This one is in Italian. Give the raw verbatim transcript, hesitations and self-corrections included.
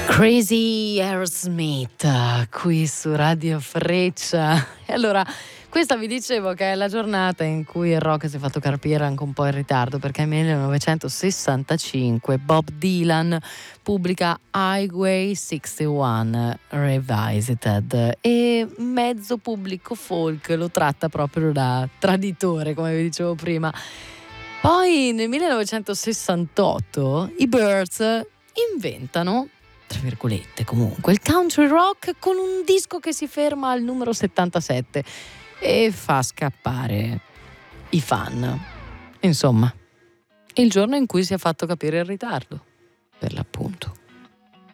Crazy Aerosmith qui su Radio Freccia. E allora, questa vi dicevo che è la giornata in cui il rock si è fatto capire anche un po' in ritardo, perché nel millenovecentosessantacinque Bob Dylan pubblica Highway sessantuno Revisited e mezzo pubblico folk lo tratta proprio da traditore, come vi dicevo prima. Poi nel millenovecentosessantotto i Byrds inventano, tra virgolette comunque, il country rock con un disco che si ferma al numero settantasette e fa scappare i fan. Insomma, il giorno in cui si è fatto capire il ritardo, per l'appunto.